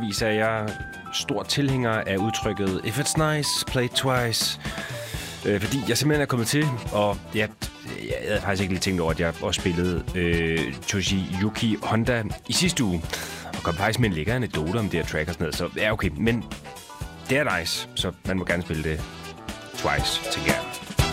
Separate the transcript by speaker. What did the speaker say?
Speaker 1: Eksempelvis er jeg stor tilhænger af udtrykket If it's nice, play twice. Fordi jeg simpelthen er kommet til, og jeg havde faktisk ikke lige tænkt over, at jeg også spillede Toshiyuki Honda i sidste uge. Og kom faktisk med en lækker anekdote om det her track og sådan noget. Så ja, okay, men det er nice, så man må gerne spille det twice, tænker jeg.